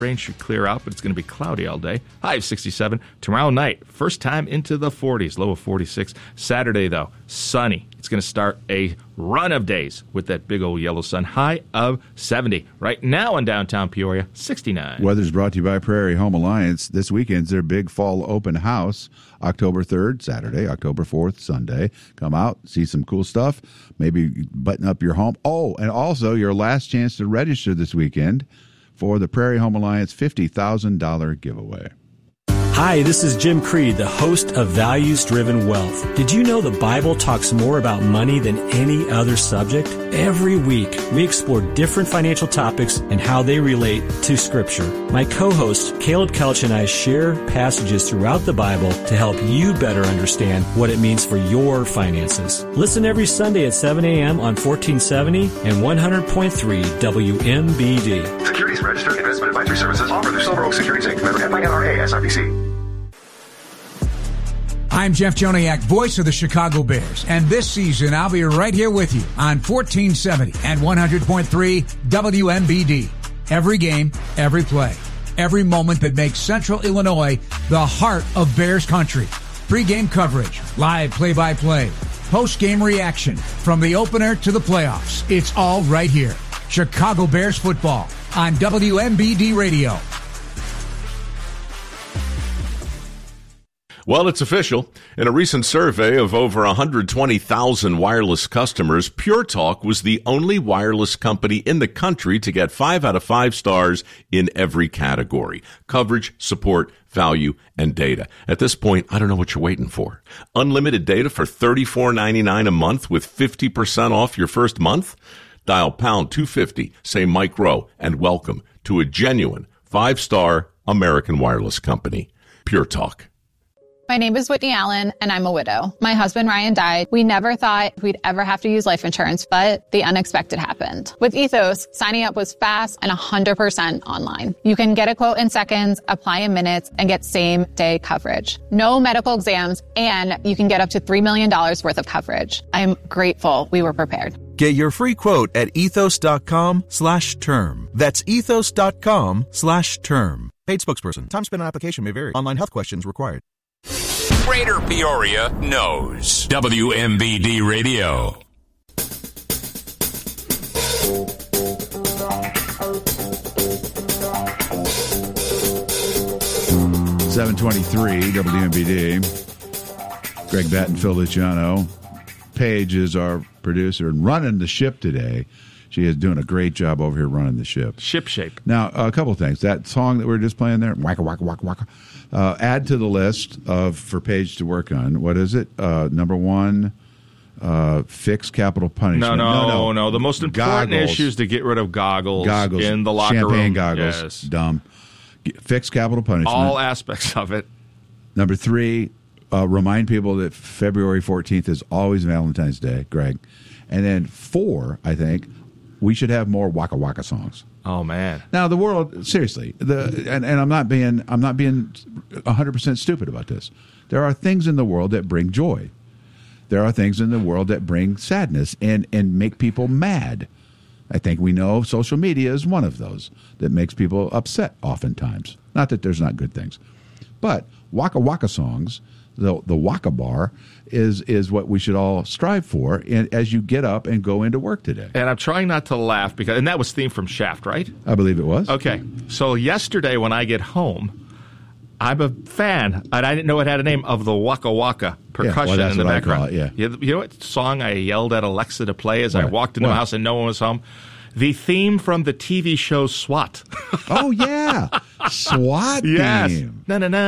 Rain should clear out, but it's going to be cloudy all day. High of 67. Tomorrow night, first time into the 40s, low of 46. Saturday, though, sunny. It's going to start a run of days with that big old yellow sun. High of 70. Right now in downtown Peoria, 69. Weather's brought to you by Prairie Home Alliance. This weekend's their big fall open house, October 3rd, Saturday, October 4th, Sunday. Come out, see some cool stuff, maybe button up your home. Oh, and also your last chance to register this weekend for the Prairie Home Alliance $50,000 giveaway. Hi, this is Jim Creed, the host of Values Driven Wealth. Did you know the Bible talks more about money than any other subject? Every week, we explore different financial topics and how they relate to Scripture. My co-host, Caleb Kelch, and I share passages throughout the Bible to help you better understand what it means for your finances. Listen every Sunday at 7 a.m. on 1470 and 100.3 WMBD. Securities and Registered Investment Advisory Services offer through Silver Oak Securities Inc. Member FINRA SIPC. I'm Jeff Joniak, voice of the Chicago Bears, and this season I'll be right here with you on 1470 and 100.3 WMBD. Every game, every play, every moment that makes Central Illinois the heart of Bears country. Pre-game coverage, live play-by-play, post-game reaction, from the opener to the playoffs. It's all right here. Chicago Bears football on WMBD Radio. Well, it's official. In a recent survey of over 120,000 wireless customers, Pure Talk was the only wireless company in the country to get 5 out of 5 stars in every category: coverage, support, value, and data. At this point, I don't know what you're waiting for. Unlimited data for $34.99 a month with 50% off your first month? Dial pound 250, say Mike Rowe, and welcome to a genuine 5-star American wireless company. Pure Talk. My name is Whitney Allen, and I'm a widow. My husband, Ryan, died. We never thought we'd ever have to use life insurance, but the unexpected happened. With Ethos, signing up was fast and 100% online. You can get a quote in seconds, apply in minutes, and get same-day coverage. No medical exams, and you can get up to $3 million worth of coverage. I'm grateful we were prepared. Get your free quote at ethos.com/term. That's ethos.com/term. Paid spokesperson. Time spent on application may vary. Online health questions required. Greater Peoria knows. WMBD Radio. $723 WMBD. Greg Batten, Phil Luciano. Paige is our producer and running the ship today. She is doing a great job over here running the ship. Ship shape. Now, a couple of things. That song that we were just playing there, waka, waka, waka, waka, add to the list for Paige to work on. What is it? Number one, fix capital punishment. No. The most important issue is to get rid of goggles in the locker room. Champagne goggles. Yes. Dumb. Fix capital punishment. All aspects of it. Number 3, remind people that February 14th is always Valentine's Day, Greg. And then 4, I think, we should have more Waka Waka songs. Oh man! Now the world, seriously, and I'm not being 100% stupid about this. There are things in the world that bring joy. There are things in the world that bring sadness and make people mad. I think we know social media is one of those that makes people upset oftentimes. Not that there's not good things, but Waka Waka songs, the Waka Bar, is what we should all strive for as you get up and go into work today. And I'm trying not to laugh and that was themed from Shaft, right? I believe it was. Okay. So yesterday when I get home, I'm a fan, and I didn't know it had a name, of the Waka Waka percussion in the background. You know what song I yelled at Alexa to play as I walked into the house and no one was home? The theme from the TV show SWAT. Oh, yeah. SWAT yes. theme.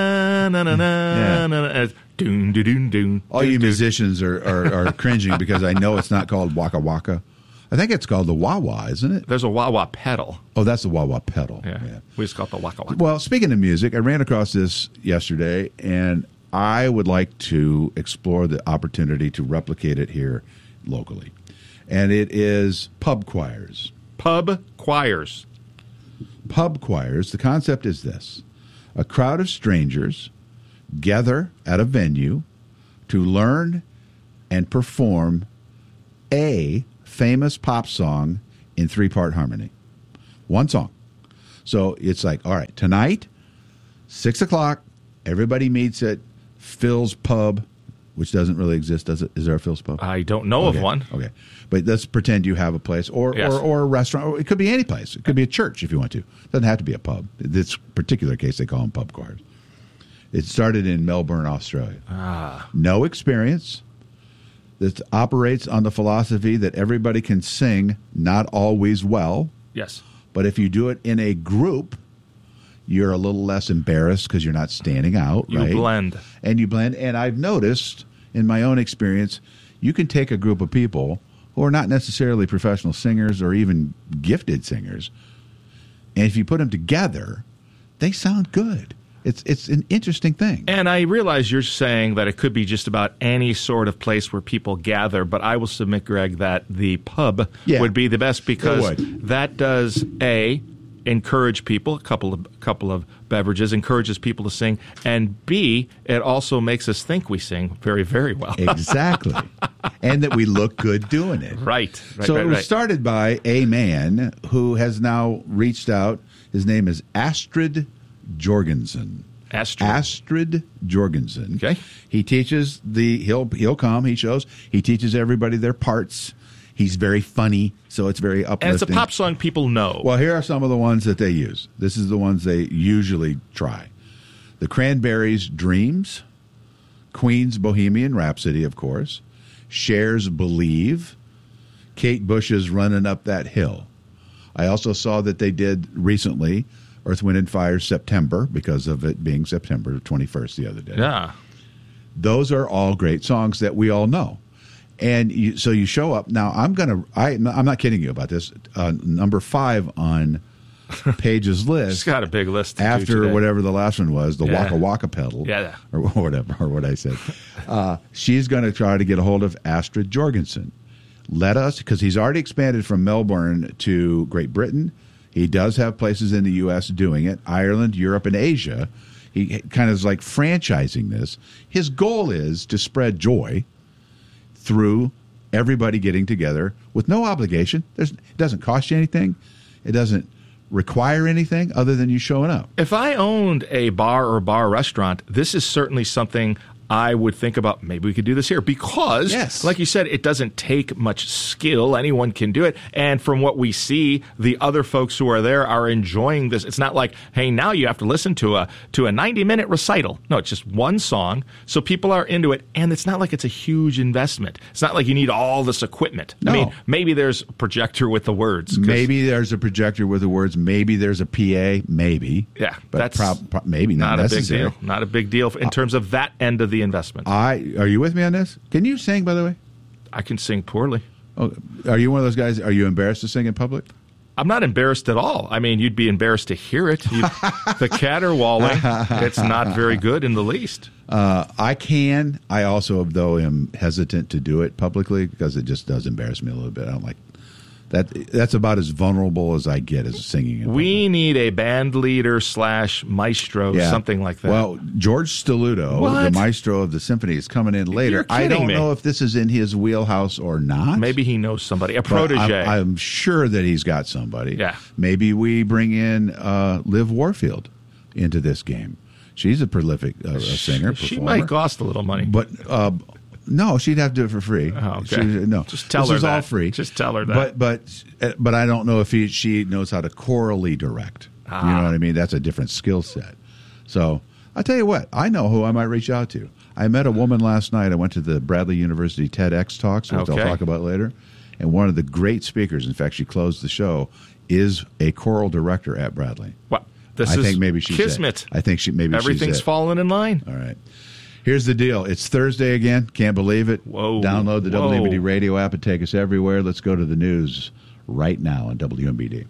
Na-na-na. Doon, doon, doon, doon. All you musicians are cringing because I know it's not called Waka Waka. I think it's called the wah-wah, isn't it? There's a wah-wah pedal. Oh, that's the wah-wah pedal. Yeah. We just call it the Waka Waka. Well, speaking of music, I ran across this yesterday, and I would like to explore the opportunity to replicate it here locally. And it is pub choirs. Pub choirs. Pub choirs. The concept is this. A crowd of strangers gather at a venue to learn and perform a famous pop song in 3-part harmony. One song. So it's like, all right, tonight, 6 o'clock, everybody meets at Phil's Pub, which doesn't really exist, does it? Is there a Phil's Pub? I don't know of one. Okay. But let's pretend you have a place or a restaurant. Or it could be any place. It could be a church if you want to. It doesn't have to be a pub. In this particular case, they call them pub cars. It started in Melbourne, Australia. No experience. This operates on the philosophy that everybody can sing, not always well. Yes. But if you do it in a group, you're a little less embarrassed because you're not standing out. You right? blend. And you blend. And I've noticed in my own experience, you can take a group of people who are not necessarily professional singers or even gifted singers, and if you put them together, they sound good. It's an interesting thing. And I realize you're saying that it could be just about any sort of place where people gather, but I will submit, Greg, that the pub would be the best because that does, A, encourage people, a couple of beverages, encourages people to sing, and B, it also makes us think we sing very, very well. Exactly. And that we look good doing it. Right. So it was started by a man who has now reached out. His name is Astrid Jorgensen. Astrid Jorgensen. Okay. He teaches he'll come, he shows, he teaches everybody their parts. He's very funny, so it's very uplifting. And it's a pop song people know. Well, here are some of the ones that they use. This is the ones they usually try. The Cranberries' Dreams, Queen's Bohemian Rhapsody, of course, Cher's Believe, Kate Bush's Running Up That Hill. I also saw that they did recently Earth, Wind, and Fire's September, because of it being September 21st the other day. Yeah. Those are all great songs that we all know. And so you show up. Now, I'm not kidding you about this. Number 5 on Paige's list. She's got a big list. After whatever the last one was, the Waka Waka Pedal. Yeah. Or whatever, or what I said. She's going to try to get a hold of Astrid Jorgensen. Because he's already expanded from Melbourne to Great Britain. He does have places in the U.S. doing it, Ireland, Europe, and Asia. He kind of is like franchising this. His goal is to spread joy through everybody getting together with no obligation. It doesn't cost you anything. It doesn't require anything other than you showing up. If I owned a bar or bar restaurant, this is certainly something I would think about. Maybe we could do this here because, like you said, it doesn't take much skill. Anyone can do it. And from what we see, the other folks who are there are enjoying this. It's not like, hey, now you have to listen to a 90-minute recital. No, it's just one song. So people are into it. And it's not like it's a huge investment. It's not like you need all this equipment. No. I mean, maybe there's a projector with the words. Maybe there's a projector with the words. Maybe there's a PA. Maybe. Yeah. But that's maybe not necessary. A big deal. Not a big deal in terms of that end of the investment. Are you with me on this? Can you sing, by the way? I can sing poorly. Oh, are you one of those guys? Are you embarrassed to sing in public? I'm not embarrassed at all. I mean, you'd be embarrassed to hear it. The caterwauling, it's not very good in the least. I can. I also, though, am hesitant to do it publicly because it just does embarrass me a little bit. I don't like that. That's about as vulnerable as I get as singing. We need a band leader / maestro, something like that. Well, George Stoluto, the maestro of the symphony, is coming in later. You're kidding I don't me. know if this is in his wheelhouse or not. Maybe he knows somebody, a protege. I'm sure that he's got somebody. Yeah. Maybe we bring in Liv Warfield into this game. She's a prolific singer. She performer. might cost a little money, but. No, she'd have to do it for free. Oh, okay. No, just tell this her is that. all free. Just tell her that. But I don't know if she knows how to chorally direct. You know what I mean? That's a different skill set. So I'll tell you what. I know who I might reach out to. I met a woman last night. I went to the Bradley University TEDx talks, which I'll talk about later. And one of the great speakers, in fact, she closed the show, is a choral director at Bradley. What? I think maybe she's kismet. I think everything's falling in line. All right. Here's the deal. It's Thursday again. Can't believe it. Whoa. Download the WMBD radio app and take us everywhere. Let's go to the news right now on WMBD.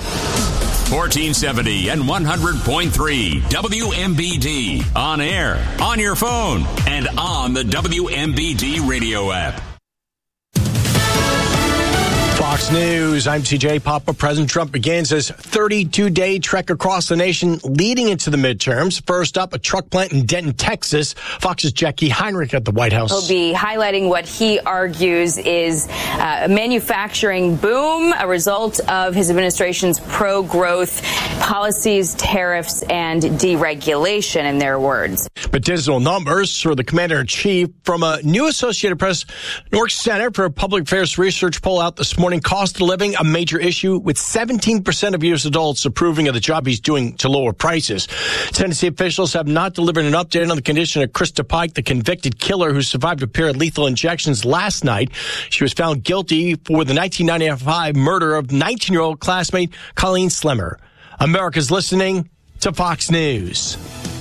1470 and 100.3 WMBD. On air, on your phone, and on the WMBD radio app. Fox News, I'm TJ Papa. President Trump begins his 32-day trek across the nation leading into the midterms. First up, a truck plant in Denton, Texas. Fox's Jackie Heinrich at the White House. He'll be highlighting what he argues is a manufacturing boom, a result of his administration's pro-growth policies, tariffs, and deregulation, in their words. But dismal numbers for the commander-in-chief from a new Associated Press New York Center for Public Affairs Research poll out this morning. Cost of living, a major issue, with 17% of U.S. adults approving of the job he's doing to lower prices. Tennessee officials have not delivered an update on the condition of Krista Pike, the convicted killer who survived a pair of lethal injections last night. She was found guilty for the 1995 murder of 19-year-old classmate Colleen Slimmer. America's listening to Fox News.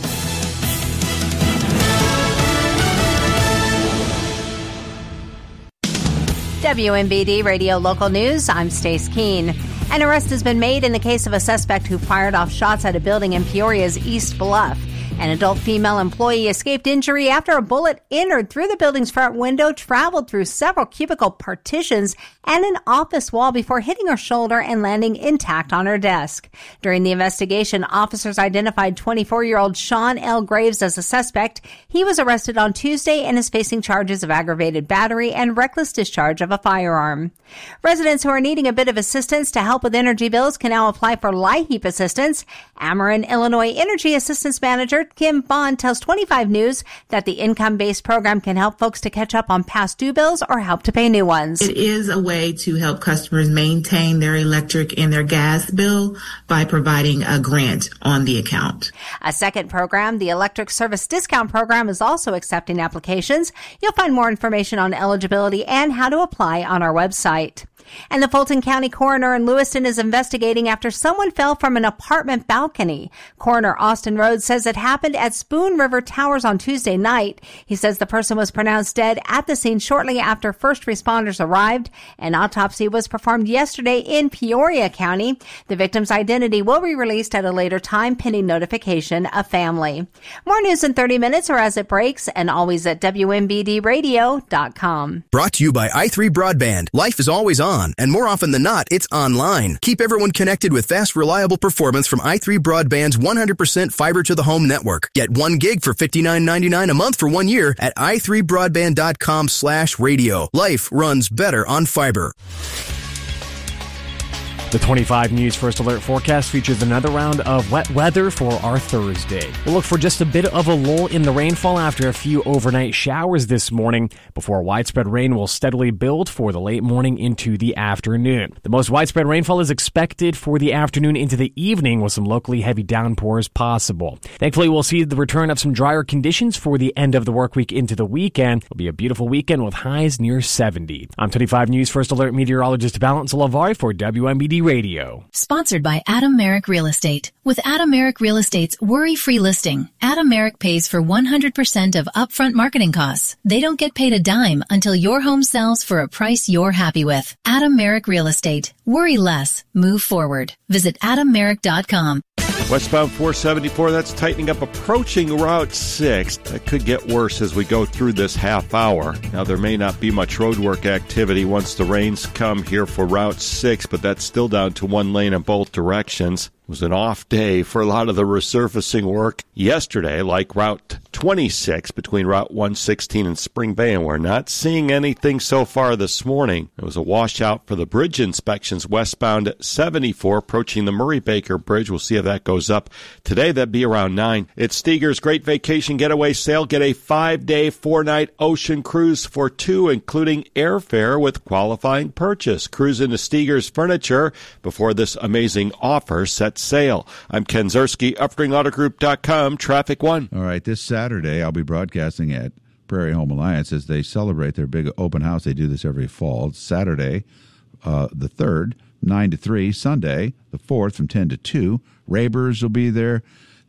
WMBD Radio Local News, I'm Stace Keene. An arrest has been made in the case of a suspect who fired off shots at a building in Peoria's East Bluff. An adult female employee escaped injury after a bullet entered through the building's front window, traveled through several cubicle partitions and an office wall before hitting her shoulder and landing intact on her desk. During the investigation, officers identified 24-year-old Sean L. Graves as a suspect. He was arrested on Tuesday and is facing charges of aggravated battery and reckless discharge of a firearm. Residents who are needing a bit of assistance to help with energy bills can now apply for LIHEAP assistance. Ameren, Illinois Energy Assistance Manager Kim Bond tells 25 News that the income-based program can help folks to catch up on past due bills or help to pay new ones. It is a way to help customers maintain their electric and their gas bill by providing a grant on the account. A second program, the Electric Service Discount Program, is also accepting applications. You'll find more information on eligibility and how to apply on our website. And the Fulton County coroner in Lewiston is investigating after someone fell from an apartment balcony. Coroner Austin Rhodes says it happened at Spoon River Towers on Tuesday night. He says the person was pronounced dead at the scene shortly after first responders arrived. An autopsy was performed yesterday in Peoria County. The victim's identity will be released at a later time pending notification of family. More news in 30 minutes or as it breaks, and always at WMBDradio.com. Brought to you by i3 Broadband. Life is always on. And more often than not, it's online. Keep everyone connected with fast, reliable performance from i3 Broadband's 100% fiber-to-the-home network. Get 1 gig for $59.99 a month for 1 year at i3broadband.com/radio. Life runs better on fiber. The 25 News First Alert forecast features another round of wet weather for our Thursday. We'll look for just a bit of a lull in the rainfall after a few overnight showers this morning before widespread rain will steadily build for the late morning into the afternoon. The most widespread rainfall is expected for the afternoon into the evening with some locally heavy downpours possible. Thankfully, we'll see the return of some drier conditions for the end of the work week into the weekend. It'll be a beautiful weekend with highs near 70. I'm 25 News First Alert meteorologist Valence Lavari for WMBD Radio. Sponsored by Adam Merrick Real Estate. With Adam Merrick Real Estate's worry-free listing, Adam Merrick pays for 100% of upfront marketing costs. They don't get paid a dime until your home sells for a price you're happy with. Adam Merrick Real Estate. Worry less. Move forward. Visit AdamMerrick.com. Westbound 474, that's tightening up approaching Route 6. That could get worse as we go through this half hour. Now, there may not be much roadwork activity once the rains come here for Route 6, but that's still down to one lane in both directions. It was an off day for a lot of the resurfacing work yesterday, like Route 26 between Route 116 and Spring Bay, and we're not seeing anything so far this morning. It was a washout for the bridge inspections westbound 74 approaching the Murray-Baker Bridge. We'll see if that goes up today. That'd be around 9. It's Steger's Great Vacation Getaway Sale. Get a 5-day, 4-night ocean cruise for 2, including airfare with qualifying purchase. Cruise into Steger's Furniture before this amazing offer sets sail. I'm Ken Zerski, UpringAutoGroup.com, Traffic One. All right, this Saturday I'll be broadcasting at Prairie Home Alliance as they celebrate their big open house. They do this every fall. It's Saturday, the 3rd, 9 to 3. Sunday, the 4th, from 10 to 2. Rabers will be there.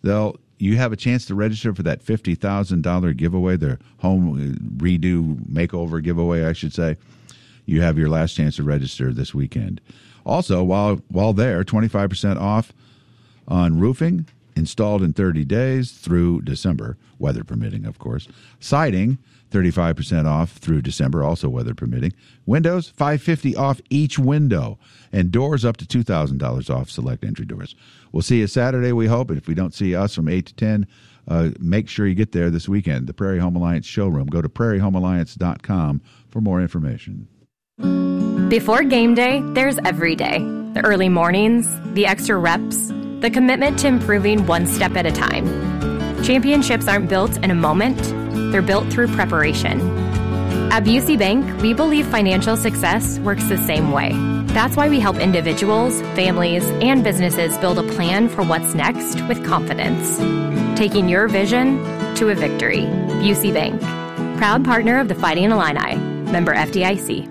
You have a chance to register for that $50,000 giveaway, their home redo makeover giveaway, I should say. You have your last chance to register this weekend. Also, while there, 25% off on roofing, installed in 30 days through December, weather permitting, of course. Siding, 35% off through December, also weather permitting. Windows, $550 off each window. And doors up to $2,000 off select entry doors. We'll see you Saturday, we hope. And if we don't see us from 8 to 10, make sure you get there this weekend. The Prairie Home Alliance showroom. Go to prairiehomealliance.com for more information. Before game day, there's every day. The early mornings, the extra reps, the commitment to improving one step at a time. Championships aren't built in a moment, they're built through preparation. At Busey Bank, we believe financial success works the same way. That's why we help individuals, families, and businesses build a plan for what's next with confidence. Taking your vision to a victory. Busey Bank, proud partner of the Fighting Illini. Member FDIC.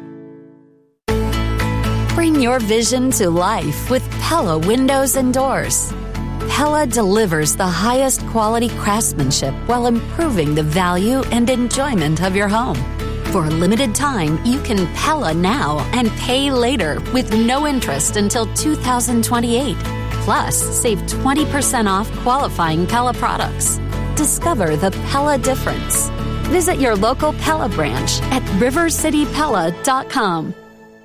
Bring your vision to life with Pella Windows and Doors. Pella delivers the highest quality craftsmanship while improving the value and enjoyment of your home. For a limited time, you can Pella now and pay later with no interest until 2028. Plus, save 20% off qualifying Pella products. Discover the Pella difference. Visit your local Pella branch at rivercitypella.com.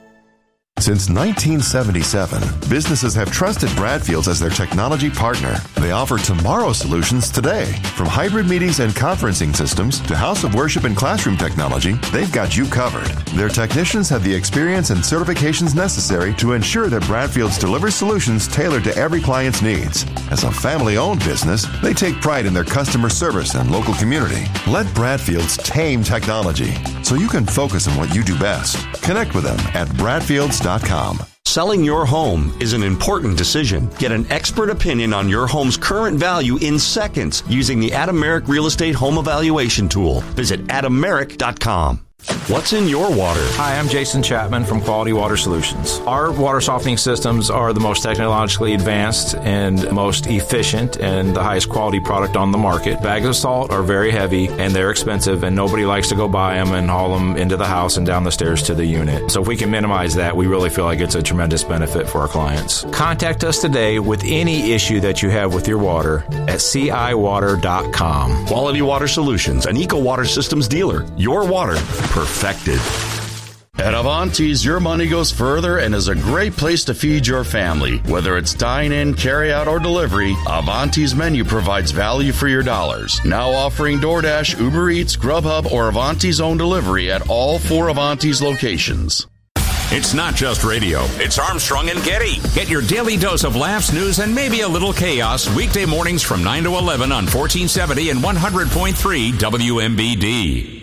Since 1977, businesses have trusted Bradfields as their technology partner. They offer tomorrow solutions today. From hybrid meetings and conferencing systems to house of worship and classroom technology, they've got you covered. Their technicians have the experience and certifications necessary to ensure that Bradfields delivers solutions tailored to every client's needs. As a family-owned business, they take pride in their customer service and local community. Let Bradfields tame technology so you can focus on what you do best. Connect with them at Bradfields.com. Selling your home is an important decision. Get an expert opinion on your home's current value in seconds using the Adameric Real Estate Home Evaluation Tool. Visit adameric.com. What's in your water? Hi, I'm Jason Chapman from Quality Water Solutions. Our water softening systems are the most technologically advanced and most efficient and the highest quality product on the market. Bags of salt are very heavy and they're expensive, and nobody likes to go buy them and haul them into the house and down the stairs to the unit. So if we can minimize that, we really feel like it's a tremendous benefit for our clients. Contact us today with any issue that you have with your water at ciwater.com. Quality Water Solutions, an Eco Water Systems dealer. Your water perfected. At Avanti's, your money goes further and is a great place to feed your family. Whether it's dine-in, carry-out, or delivery, Avanti's menu provides value for your dollars. Now offering DoorDash, Uber Eats, Grubhub, or Avanti's own delivery at all 4 Avanti's locations. It's not just radio. It's Armstrong and Getty. Get your daily dose of laughs, news, and maybe a little chaos weekday mornings from 9 to 11 on 1470 and 100.3 WMBD.